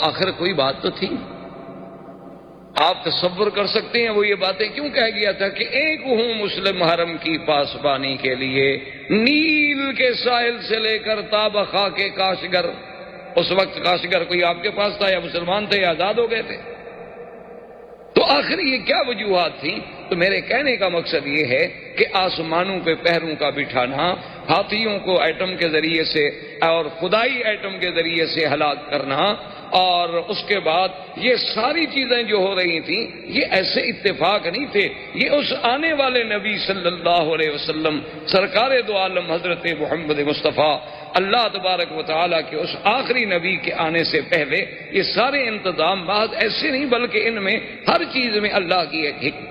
آخر کوئی بات تو تھی. آپ تصور کر سکتے ہیں وہ یہ باتیں کیوں کہہ گیا تھا کہ ایک ہوں مسلم حرم کی پاسبانی کے لیے، نیل کے ساحل سے لے کر تابہ خاک کاشگر. اس وقت کاشگر کوئی آپ کے پاس تھا یا مسلمان تھے یا آزاد ہو گئے تھے؟ تو آخر یہ کیا وجوہات تھیں؟ تو میرے کہنے کا مقصد یہ ہے کہ آسمانوں پہ پہروں کا بٹھانا، ہاتھیوں کو ایٹم کے ذریعے سے اور خدائی ایٹم کے ذریعے سے ہلاک کرنا، اور اس کے بعد یہ ساری چیزیں جو ہو رہی تھیں یہ ایسے اتفاق نہیں تھے، یہ اس آنے والے نبی صلی اللہ علیہ وسلم سرکار دو عالم حضرت محمد مصطفیٰ اللہ تبارک و تعالیٰ کے اس آخری نبی کے آنے سے پہلے یہ سارے انتظام بعد ایسے نہیں، بلکہ ان میں ہر چیز میں اللہ کی ایک حکمت.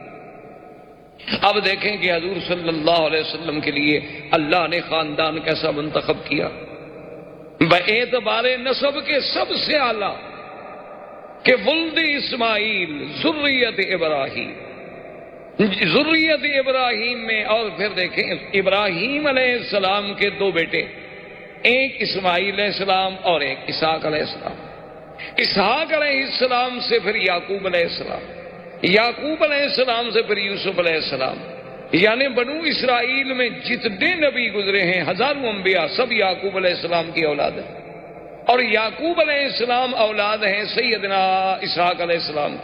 اب دیکھیں کہ حضور صلی اللہ علیہ وسلم کے لیے اللہ نے خاندان کیسا منتخب کیا، باعتبار نسب کے سب سے اعلیٰ کہ ولد اسماعیل ذریت ابراہیم، ذریت ابراہیم میں. اور پھر دیکھیں ابراہیم علیہ السلام کے دو بیٹے، ایک اسماعیل علیہ السلام اور ایک اسحاق علیہ السلام. اسحاق علیہ السلام سے پھر یعقوب علیہ السلام، یعقوب علیہ السلام سے پھر یوسف علیہ السلام. یعنی بنو اسرائیل میں جتنے نبی گزرے ہیں، ہزاروں انبیاء، سب یعقوب علیہ السلام کی اولاد ہیں. اور یعقوب علیہ السلام اولاد ہیں سیدنا اسحاق علیہ السلام،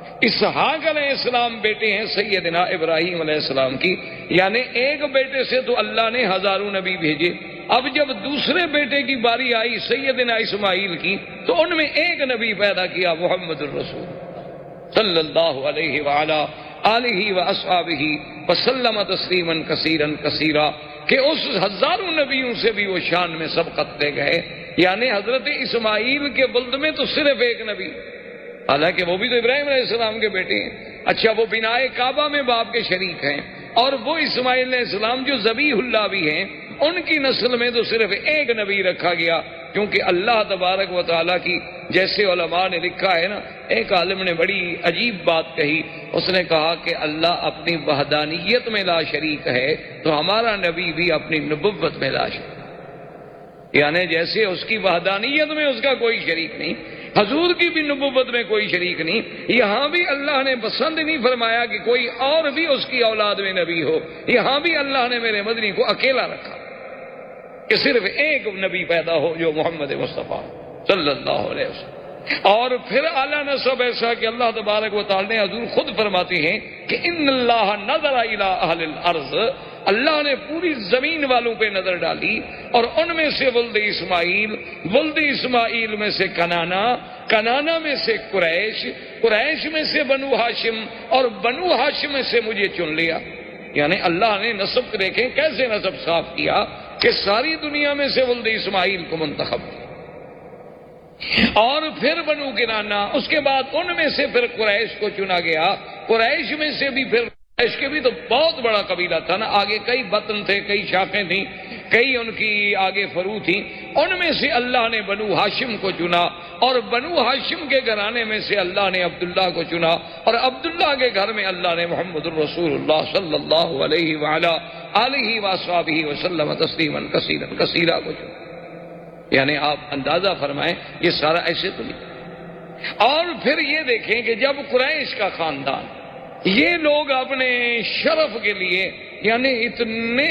اسحاق علیہ السلام بیٹے ہیں سیدنا ابراہیم علیہ السلام کی. یعنی ایک بیٹے سے تو اللہ نے ہزاروں نبی بھیجے. اب جب دوسرے بیٹے کی باری آئی سیدنا اسماعیل کی تو ان میں ایک نبی پیدا کیا، محمد الرسول صلی اللہ علیہ وعلا آلہ واصحابہ وسلم تسلیما کثیرا کثیرا، کہ اس ہزاروں نبیوں سے بھی وہ شان میں سبقت لے گئے. یعنی حضرت اسماعیل کے ولد میں تو صرف ایک نبی، حالانکہ وہ بھی تو ابراہیم علیہ السلام کے بیٹے ہیں. اچھا، وہ بنائے کعبہ میں باپ کے شریک ہیں، اور وہ اسماعیل علیہ السلام جو ذبیح اللہ بھی ہیں، ان کی نسل میں تو صرف ایک نبی رکھا گیا. کیونکہ اللہ تبارک و تعالیٰ کی، جیسے علماء نے لکھا ہے نا، ایک عالم نے بڑی عجیب بات کہی. اس نے کہا کہ اللہ اپنی وحدانیت میں لا شریک ہے تو ہمارا نبی بھی اپنی نبوت میں لا شریک، یعنی جیسے اس کی وحدانیت میں اس کا کوئی شریک نہیں، حضور کی بھی نبوت میں کوئی شریک نہیں. یہاں بھی اللہ نے پسند نہیں فرمایا کہ کوئی اور بھی اس کی اولاد میں نبی ہو. یہاں بھی اللہ نے میرے مدنی کو اکیلا رکھا کہ صرف ایک نبی پیدا ہو جو محمد مصطفیٰ صلی اللہ علیہ وسلم. اور پھر اعلیٰ نسب ایسا کہ اللہ تبارک و تعالی نے، حضور خود فرماتے ہیں کہ ان اللہ نظر الی اہل الارض، اللہ نے پوری زمین والوں پہ نظر ڈالی، اور ان میں سے ولد اسماعیل، ولد اسماعیل میں سے کنانا، کنانا میں سے قریش، قریش میں سے بنو ہاشم، اور بنو ہاشم میں سے مجھے چن لیا. یعنی اللہ نے نسب دیکھیں کیسے نسب صاف کیا کہ ساری دنیا میں سے ولد اسماعیل کو منتخب کیا. اور پھر بنو کنانا، اس کے بعد ان میں سے پھر قریش کو چنا گیا. قریش میں سے بھی پھر، قریش کے بھی تو بہت بڑا قبیلہ تھا نا، آگے کئی بطن تھے، کئی شاخیں تھیں، کئی ان کی آگے فرو تھیں. ان میں سے اللہ نے بنو ہاشم کو چنا، اور بنو ہاشم کے گھرانے میں سے اللہ نے عبداللہ کو چنا، اور عبداللہ کے گھر میں اللہ نے محمد الرسول اللہ صلی اللہ علیہ وعلا آلہ واصحابہ وسلم تسلیما کثیرا کثیرا کو چنا. یعنی آپ اندازہ فرمائیں یہ سارا ایسے تو نہیں. اور پھر یہ دیکھیں کہ جب قریش کا خاندان، یہ لوگ اپنے شرف کے لیے، یعنی اتنے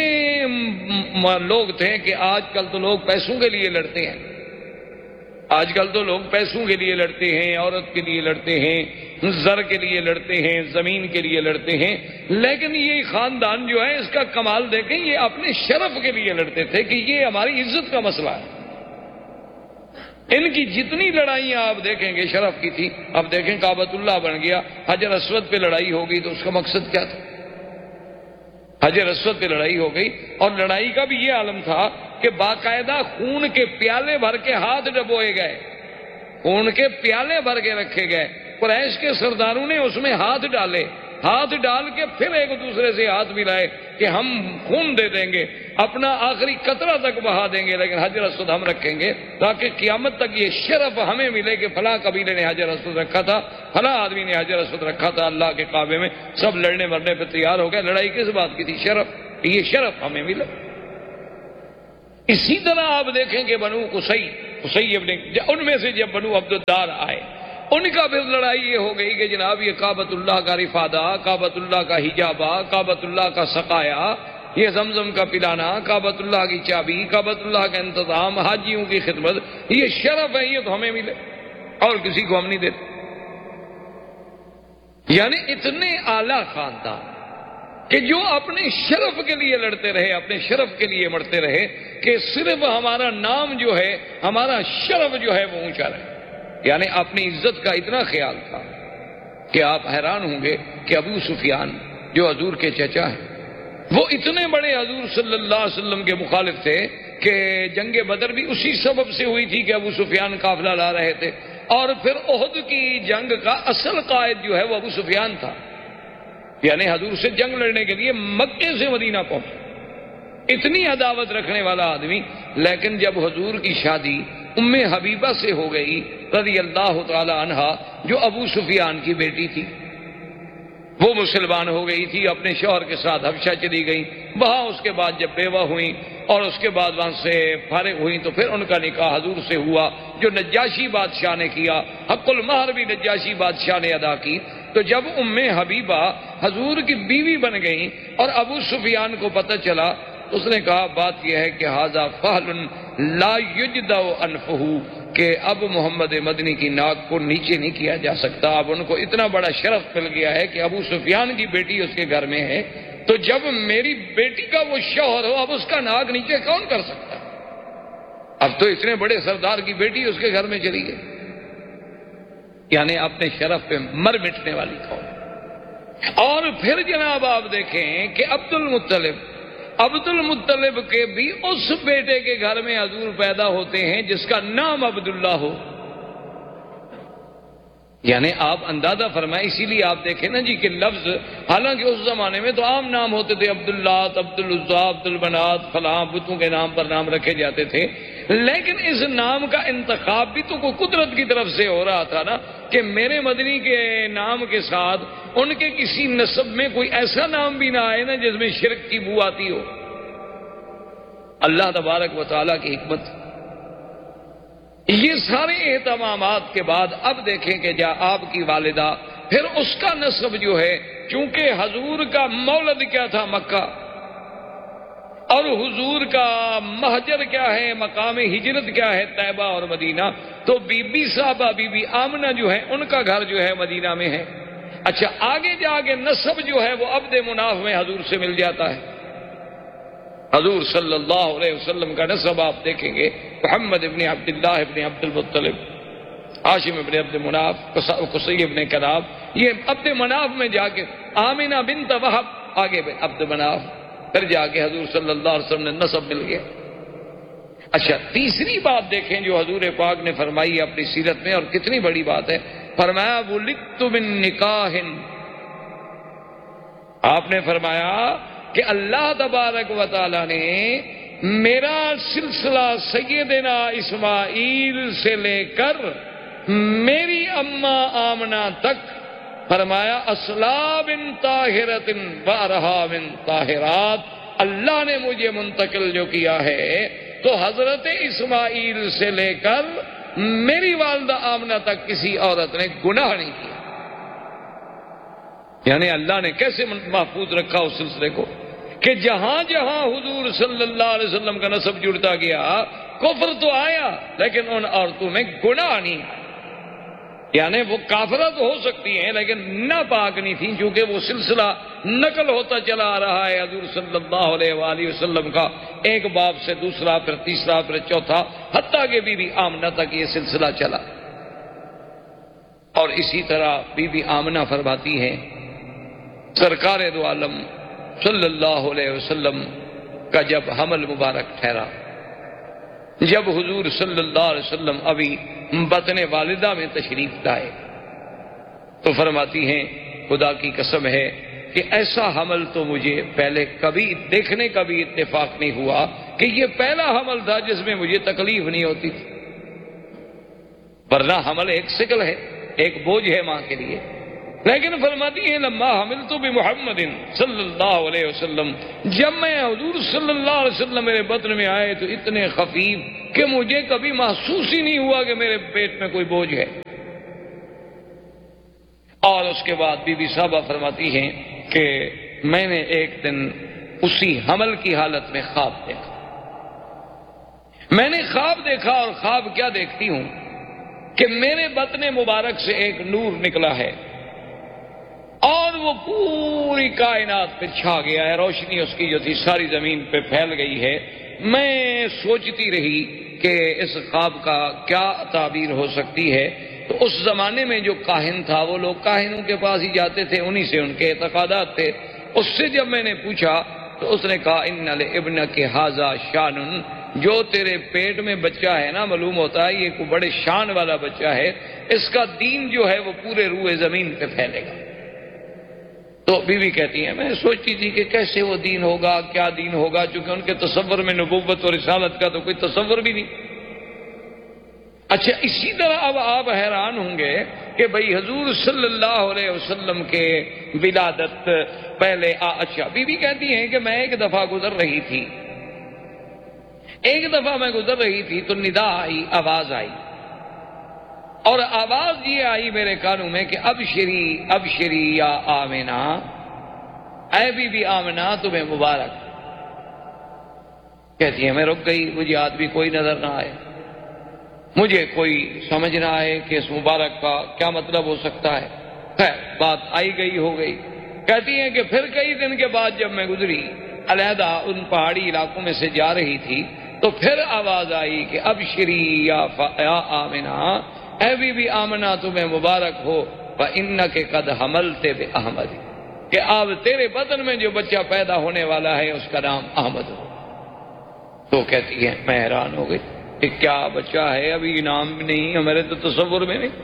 لوگ تھے کہ آج کل تو لوگ پیسوں کے لیے لڑتے ہیں، آج کل تو لوگ پیسوں کے لیے لڑتے ہیں، عورت کے لیے لڑتے ہیں، زر کے لیے لڑتے ہیں، زمین کے لیے لڑتے ہیں. لیکن یہ خاندان جو ہے اس کا کمال دیکھیں، یہ اپنے شرف کے لیے لڑتے تھے کہ یہ ہماری عزت کا مسئلہ ہے. ان کی جتنی لڑائیاں آپ دیکھیں گے شرف کی تھی. اب دیکھیں کعبۃ اللہ بن گیا، حجر اسود پہ لڑائی ہو گئی تو اس کا مقصد کیا تھا؟ حجر اسود پہ لڑائی ہو گئی، اور لڑائی کا بھی یہ عالم تھا کہ باقاعدہ خون کے پیالے بھر کے ہاتھ ڈبوئے گئے، خون کے پیالے بھر کے رکھے گئے. قریش کے سرداروں نے اس میں ہاتھ ڈالے، ہاتھ ڈال کے پھر ایک دوسرے سے ہاتھ ملائے کہ ہم خون دے دیں گے، اپنا آخری قطرہ تک بہا دیں گے، لیکن حجر اسود ہم رکھیں گے تاکہ قیامت تک یہ شرف ہمیں ملے کہ فلاں قبیلے نے حجر اسود رکھا تھا، فلاں آدمی نے حجر اسود رکھا تھا اللہ کے کعبے میں. سب لڑنے مرنے پہ تیار ہو گئے. لڑائی کس بات کی تھی؟ شرف. یہ شرف ہمیں ملا. اسی طرح آپ دیکھیں کہ بنو قصی، قصی ابن، ان میں سے جب بنو عبد الدار آئے، ان کا پھر لڑائی یہ ہو گئی کہ جناب یہ کعبۃ اللہ کا رفادہ، کعبۃ اللہ کا حجابہ، کعبۃ اللہ کا سقایا، یہ زمزم کا پلانا، کعبۃ اللہ کی چابی، کعبۃ اللہ کا انتظام، حاجیوں کی خدمت، یہ شرف ہے، یہ تو ہمیں ملے اور کسی کو ہم نہیں دیتے۔ یعنی اتنے اعلیٰ خاندان کہ جو اپنے شرف کے لیے لڑتے رہے، اپنے شرف کے لیے مرتے رہے کہ صرف ہمارا نام جو ہے، ہمارا شرف جو ہے وہ اونچا رہے۔ یعنی اپنی عزت کا اتنا خیال تھا کہ آپ حیران ہوں گے کہ ابو سفیان جو حضور کے چچا ہیں، وہ اتنے بڑے حضور صلی اللہ علیہ وسلم کے مخالف تھے کہ جنگ بدر بھی اسی سبب سے ہوئی تھی کہ ابو سفیان قافلہ لا رہے تھے، اور پھر احد کی جنگ کا اصل قائد جو ہے وہ ابو سفیان تھا۔ یعنی حضور سے جنگ لڑنے کے لیے مکے سے مدینہ پہنچا، اتنی عداوت رکھنے والا آدمی، لیکن جب حضور کی شادی ام حبیبہ سے ہو گئی رضی اللہ تعالی عنہا، جو ابو سفیان کی بیٹی تھی، وہ مسلمان ہو گئی تھی، اپنے شوہر کے ساتھ حبشہ چلی گئی، وہاں اس کے بعد جب بیوہ ہوئیں اور اس کے بعد وہاں سے فارغ ہوئیں تو پھر ان کا نکاح حضور سے ہوا، جو نجاشی بادشاہ نے کیا، حق المہر بھی نجاشی بادشاہ نے ادا کی۔ تو جب ام حبیبہ حضور کی بیوی بن گئیں اور ابو سفیان کو پتہ چلا، اس نے کہا بات یہ ہے کہ ھذا فحل لا یجدع انفہ، کہ اب محمد مدنی کی ناک کو نیچے نہیں کیا جا سکتا۔ اب ان کو اتنا بڑا شرف مل گیا ہے کہ ابو سفیان کی بیٹی اس کے گھر میں ہے، تو جب میری بیٹی کا وہ شوہر ہو، اب اس کا ناک نیچے کون کر سکتا؟ اب تو اتنے بڑے سردار کی بیٹی اس کے گھر میں چلی گئی۔ یعنی اپنے شرف پہ مر مٹنے والی قوم۔ اور پھر جناب آپ دیکھیں کہ عبد المطلب کے بھی اس بیٹے کے گھر میں حضور پیدا ہوتے ہیں جس کا نام عبداللہ ہو۔ یعنی آپ اندازہ فرمائیں، اسی لیے آپ دیکھیں نا جی کہ لفظ، حالانکہ اس زمانے میں تو عام نام ہوتے تھے، عبداللہ، عبدالعزیٰ، عبدالبنات، فلاں بتوں کے نام پر نام رکھے جاتے تھے، لیکن اس نام کا انتخاب بھی تو کوئی قدرت کی طرف سے ہو رہا تھا نا، کہ میرے مدنی کے نام کے ساتھ ان کے کسی نسب میں کوئی ایسا نام بھی نہ آئے نا جس میں شرک کی بو آتی ہو۔ اللہ تبارک و تعالیٰ کی حکمت۔ یہ سارے اہتمامات کے بعد اب دیکھیں کہ آپ کی والدہ، پھر اس کا نسب جو ہے، چونکہ حضور کا مولد کیا تھا مکہ، اور حضور کا مہجر کیا ہے، مقام ہجرت کیا ہے طیبہ اور مدینہ، تو بی بی صاحبہ بی بی آمنہ جو ہے ان کا گھر جو ہے مدینہ میں ہے۔ اچھا، آگے جا کے نسب جو ہے وہ عبد مناف میں حضور سے مل جاتا ہے۔ حضور صلی اللہ علیہ وسلم کا نسب آپ دیکھیں گے، محمد ابن عبداللہ ابن عبد المطلب، ہاشم ابن عبد مناف، قصی ابن کلاب، یہ عبد مناف میں جا کے آمنہ بنت وہب، آگے عبد مناف، پھر جا کے حضور صلی اللہ علیہ وسلم نے نسب مل گیا۔ اچھا، تیسری بات دیکھیں جو حضور پاک نے فرمائی اپنی سیرت میں، اور کتنی بڑی بات ہے، فرمایا ولدت من نکاح، آپ نے فرمایا کہ اللہ تبارک و تعالی نے میرا سلسلہ سیدنا اسماعیل سے لے کر میری اماں آمنہ تک، فرمایا اصلاب طاہرۃ و ارحام طاہرات، اللہ نے مجھے منتقل جو کیا ہے تو حضرت اسماعیل سے لے کر میری والدہ آمنہ تک کسی عورت نے گناہ نہیں کیا۔ یعنی اللہ نے کیسے محفوظ رکھا اس سلسلے کو کہ جہاں جہاں حضور صلی اللہ علیہ وسلم کا نسب جڑتا گیا، کفر تو آیا لیکن ان عورتوں میں گناہ نہیں آیا۔ یعنی وہ کافرہ تو ہو سکتی ہیں لیکن ناپاک نہیں تھیں، چونکہ وہ سلسلہ نقل ہوتا چلا آ رہا ہے حضور صلی اللہ علیہ وآلہ وسلم کا، ایک باپ سے دوسرا، پھر تیسرا، پھر چوتھا، حتیٰ کہ بی بی آمنہ تک یہ سلسلہ چلا۔ اور اسی طرح بی بی آمنہ فرماتی ہیں سرکار دو عالم صلی اللہ علیہ وسلم کا جب حمل مبارک ٹھہرا، جب حضور صلی اللہ علیہ وسلم ابھی بطن والدہ میں تشریف لائے، تو فرماتی ہیں خدا کی قسم ہے کہ ایسا حمل تو مجھے پہلے کبھی دیکھنے کا بھی اتفاق نہیں ہوا کہ یہ پہلا حمل تھا جس میں مجھے تکلیف نہیں ہوتی تھی، ورنہ حمل ایک ثقل ہے، ایک بوجھ ہے ماں کے لیے، لیکن فرماتی ہیں لما حملت بمحمد صلی اللہ علیہ وسلم، جب میں حضور صلی اللہ علیہ وسلم میرے بطن میں آئے تو اتنے خفیف کہ مجھے کبھی محسوس ہی نہیں ہوا کہ میرے پیٹ میں کوئی بوجھ ہے۔ اور اس کے بعد بی بی صاحبہ فرماتی ہیں کہ میں نے ایک دن اسی حمل کی حالت میں خواب دیکھا۔ میں نے خواب دیکھا، اور خواب کیا دیکھتی ہوں کہ میرے بطن مبارک سے ایک نور نکلا ہے اور وہ پوری کائنات پہ چھا گیا ہے، روشنی اس کی جو تھی ساری زمین پہ پھیل گئی ہے۔ میں سوچتی رہی کہ اس خواب کا کیا تعبیر ہو سکتی ہے۔ تو اس زمانے میں جو کاہن تھا، وہ لوگ کاہنوں کے پاس ہی جاتے تھے، انہی سے ان کے اعتقادات تھے۔ اس سے جب میں نے پوچھا تو اس نے کہا ان لابنک ھذا شان، جو تیرے پیٹ میں بچہ ہے نا، معلوم ہوتا ہے یہ کوئی بڑے شان والا بچہ ہے، اس کا دین جو ہے وہ پورے روئے زمین پہ پھیلے گا۔ تو بیوی کہتی ہیں میں سوچتی تھی کہ کیسے وہ دین ہوگا، کیا دین ہوگا، چونکہ ان کے تصور میں نبوت اور رسالت کا تو کوئی تصور بھی نہیں۔ اچھا، اسی طرح اب آپ حیران ہوں گے کہ بھئی حضور صلی اللہ علیہ وسلم کے ولادت پہلے اچھا، بیوی کہتی ہیں کہ میں ایک دفعہ گزر رہی تھی، تو ندا آئی، آواز آئی، اور آواز یہ آئی میرے کانوں میں کہ ابشری ابشری یا آمنہ، اے بی بی آمنہ تمہیں مبارک۔ کہتی ہے میں رک گئی، مجھے آدمی کوئی نظر نہ آئے، مجھے کوئی سمجھ نہ آئے کہ اس مبارک کا کیا مطلب ہو سکتا ہے۔ خیر بات آئی گئی ہو گئی۔ کہتی ہیں کہ پھر کئی دن کے بعد جب میں گزری، علیحدہ ان پہاڑی علاقوں میں سے جا رہی تھی، تو پھر آواز آئی کہ ابشری یا آمنہ، اے بی بی آمنہ تمہیں مبارک ہو، فإنک قد حملت بأحمد، کہ اب تیرے بطن میں جو بچہ پیدا ہونے والا ہے اس کا نام احمد ہو۔ تو کہتی ہے میں حیران ہو گئی کہ کیا بچہ ہے، ابھی نام بھی نہیں، ہمارے تو تصور میں نہیں۔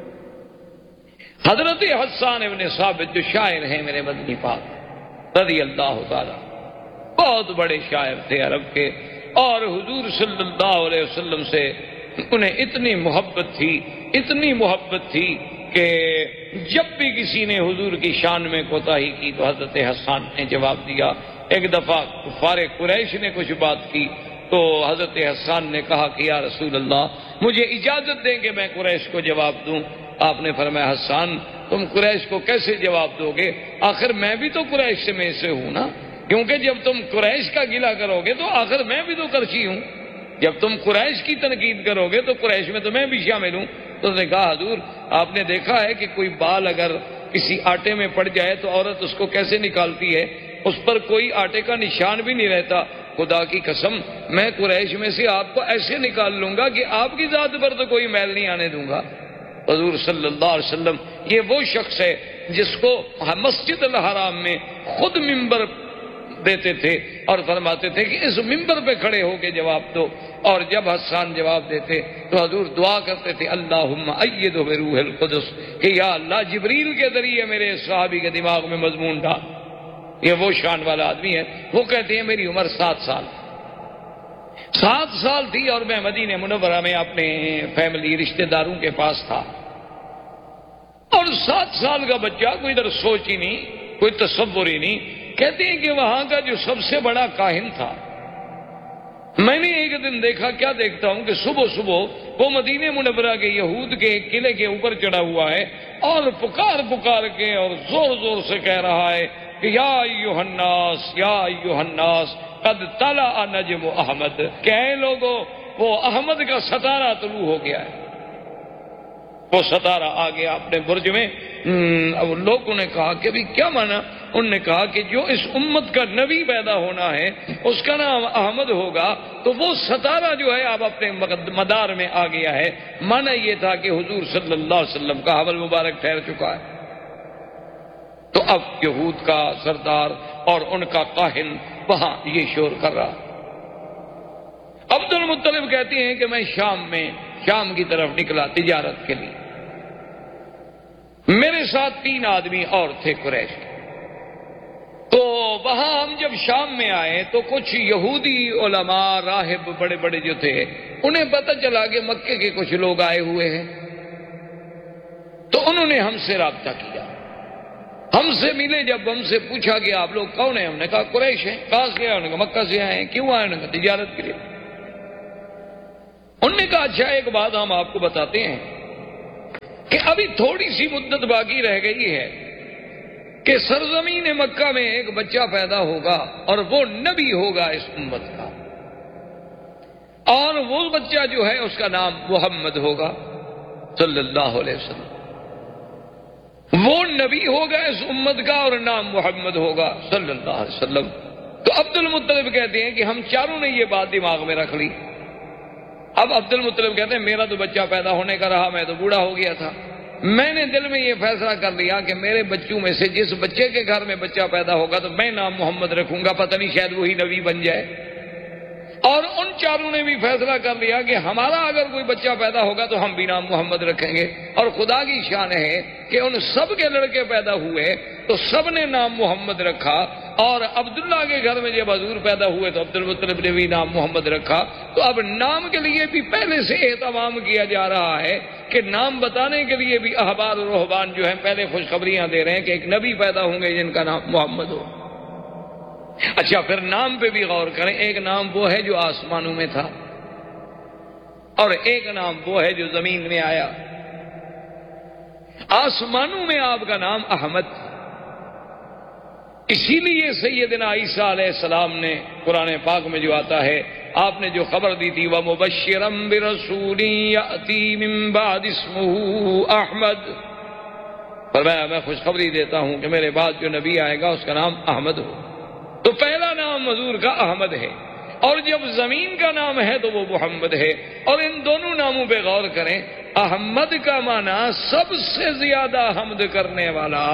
حضرت حسان ابن ثابت جو شاعر ہیں میرے مدنی پاک رضی اللہ تعالی، بہت بڑے شاعر تھے عرب کے، اور حضور صلی اللہ علیہ وسلم سے انہیں اتنی محبت تھی کہ جب بھی کسی نے حضور کی شان میں کوتاہی کی تو حضرت حسان نے جواب دیا۔ ایک دفعہ کفار قریش نے کچھ بات کی تو حضرت حسان نے کہا کہ یا رسول اللہ مجھے اجازت دیں کہ میں قریش کو جواب دوں۔ آپ نے فرمایا حسان تم قریش کو کیسے جواب دو گے، آخر میں بھی تو قریش میں سے ہوں نا، کیونکہ جب تم قریش کا گلہ کرو گے تو آخر میں بھی تو قرشی ہوں، جب تم قریش کی تنقید کرو گے تو قریش میں تو میں بھی شامل ہوں۔ تو اس نے کہا حضور آپ نے دیکھا ہے کہ کوئی بال اگر کسی آٹے میں پڑ جائے تو عورت اس کو کیسے نکالتی ہے، اس پر کوئی آٹے کا نشان بھی نہیں رہتا۔ خدا کی قسم میں قریش میں سے آپ کو ایسے نکال لوں گا کہ آپ کی ذات پر تو کوئی میل نہیں آنے دوں گا۔ حضور صلی اللہ علیہ وسلم یہ وہ شخص ہے جس کو مسجد الحرام میں خود ممبر دیتے تھے اور فرماتے تھے کہ اس ممبر پہ کھڑے ہو کے جواب دو، اور جب حسان جواب دیتے تو حضور دعا کرتے تھے اللہم ایدہ بروح القدس، کہ یا اللہ جبریل کے ذریعے میرے صحابی کے دماغ میں مضمون ڈال۔ یہ وہ شان والا آدمی ہے۔ وہ کہتے ہیں میری عمر 7 سال تھی اور میں مدینہ منورہ میں اپنے فیملی رشتہ داروں کے پاس تھا، اور 7 سال کا بچہ کوئی ادھر سوچ ہی نہیں، کوئی تصور ہی نہیں۔ کہتے ہیں کہ وہاں کا جو سب سے بڑا کاہن تھا، میں نے ایک دن دیکھا، کیا دیکھتا ہوں کہ صبح وہ مدینہ منورہ کے یہود کے قلعے کے اوپر چڑھا ہوا ہے اور پکار کے اور زور سے کہہ رہا ہے کہ یا ایھا الناس قد طلع نجم احمد، کہ اے لوگوں وہ احمد کا ستارہ طلوع ہو گیا ہے۔ وہ ستارہ آ گیا اپنے برج میں۔ لوگوں نے کہا کہ ابھی کیا مانا؟ انہوں نے کہا کہ جو اس امت کا نبی پیدا ہونا ہے اس کا نام احمد ہوگا، تو وہ ستارہ جو ہے اب اپنے مدار میں آ گیا ہے۔ مانا یہ تھا کہ حضور صلی اللہ علیہ وسلم کا حمل مبارک ٹھہر چکا ہے۔ تو اب یہود کا سردار اور ان کا کاہن وہاں یہ شور کر رہا۔ عبد المطلب کہتے ہیں کہ میں شام کی طرف نکلا تجارت کے لیے، میرے ساتھ 3 آدمی اور تھے قریش کے۔ تو وہاں ہم جب شام میں آئے تو کچھ یہودی علماء راہب بڑے جو تھے انہیں پتہ چلا کہ مکے کے کچھ لوگ آئے ہوئے ہیں، تو انہوں نے ہم سے رابطہ کیا ہم سے ملے، جب ہم سے پوچھا کہ آپ لوگ کون ہیں، ہم نے کہا قریش ہیں۔ کہاں سے آئے؟ انہوں نے کہا مکہ سے آئے ہیں۔ کیوں آئے؟ انہوں نے کہا تجارت کے لیے۔ انہوں نے کہا اچھا ایک بات ہم آپ کو بتاتے ہیں کہ ابھی تھوڑی سی مدت باقی رہ گئی ہے کہ سرزمین مکہ میں ایک بچہ پیدا ہوگا اور وہ نبی ہوگا اس امت کا، اور وہ بچہ جو ہے اس کا نام محمد ہوگا صلی اللہ علیہ وسلم۔ وہ نبی ہوگا اس امت کا اور نام محمد ہوگا صلی اللہ علیہ وسلم۔ تو عبد المطلب کہتے ہیں کہ ہم چاروں نے یہ بات دماغ میں رکھ لی۔ اب عبد المطلب کہتے ہیں میرا تو بچہ پیدا ہونے کا رہا، میں تو بوڑھا ہو گیا تھا، میں نے دل میں یہ فیصلہ کر لیا کہ میرے بچوں میں سے جس بچے کے گھر میں بچہ پیدا ہوگا تو میں نام محمد رکھوں گا، پتہ نہیں شاید وہی نبی بن جائے۔ اور ان چاروں نے بھی فیصلہ کر لیا کہ ہمارا اگر کوئی بچہ پیدا ہوگا تو ہم بھی نام محمد رکھیں گے۔ اور خدا کی شان ہے کہ ان سب کے لڑکے پیدا ہوئے تو سب نے نام محمد رکھا، اور عبداللہ کے گھر میں جب حضور پیدا ہوئے تو عبد المطلب نے بھی نام محمد رکھا۔ تو اب نام کے لیے بھی پہلے سے اہتمام کیا جا رہا ہے کہ نام بتانے کے لیے بھی احبار اور رہبان جو ہیں پہلے خوشخبریاں دے رہے ہیں کہ ایک نبی پیدا ہوں گے جن کا نام محمد ہو۔ اچھا پھر نام پہ بھی غور کریں، ایک نام وہ ہے جو آسمانوں میں تھا اور ایک نام وہ ہے جو زمین میں آیا۔ آسمانوں میں آپ کا نام احمد، اسی لیے سیدنا عیسیٰ علیہ السلام نے قرآن پاک میں جو آتا ہے، آپ نے جو خبر دی تھی وَمُبَشِّرًا بِرَسُولٍ يَأْتِي مِن بَعْدِ اسْمُهُ احمد، فرمایا میں خوشخبری دیتا ہوں کہ میرے بعد جو نبی آئے گا اس کا نام احمد ہو۔ تو پہلا نام حضور کا احمد ہے، اور جب زمین کا نام ہے تو وہ محمد ہے۔ اور ان دونوں ناموں پہ غور کریں، احمد کا معنی سب سے زیادہ حمد کرنے والا،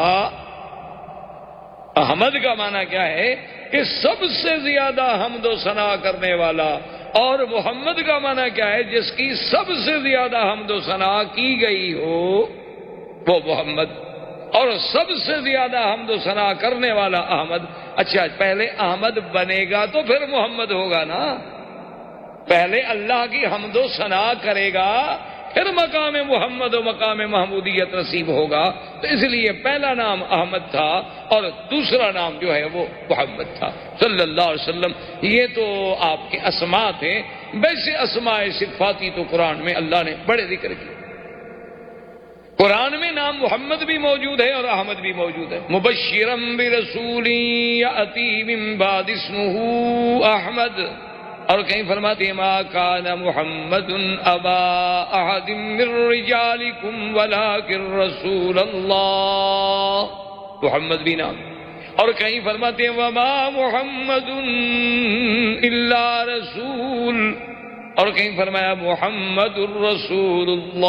احمد کا معنی کیا ہے کہ سب سے زیادہ حمد و ثنا کرنے والا، اور محمد کا معنی کیا ہے جس کی سب سے زیادہ حمد و ثنا کی گئی ہو وہ محمد، اور سب سے زیادہ حمد و ثنا کرنے والا احمد۔ اچھا پہلے احمد بنے گا تو پھر محمد ہوگا نا، پہلے اللہ کی حمد و ثنا کرے گا پھر مقام محمد و مقام محمودیت نصیب ہوگا۔ تو اس لیے پہلا نام احمد تھا اور دوسرا نام جو ہے وہ محمد تھا صلی اللہ علیہ وسلم۔ یہ تو آپ کے اسماء تھے، ویسے اسماء صفاتی تو قرآن میں اللہ نے بڑے ذکر کیے۔ قرآن میں نام محمد بھی موجود ہے اور احمد بھی موجود ہے۔ مبشرا برسول یأتی من بعد اسمہ احمد، اور کہیں فرماتے ہیں ما کان محمد ابا احد من رجالکم ولکن رسول اللہ، محمد بھی نام۔ اور کہیں فرماتے ہیں وما محمد الا رسول، اور کہیں فرمایا محمد الرسول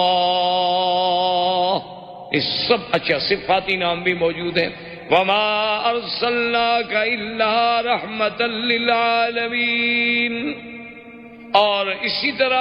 اللہ۔ اس سب اچھا صفاتی نام بھی موجود ہیں۔ وما ارسلناک الا رحمتا للعالمین، اور اسی طرح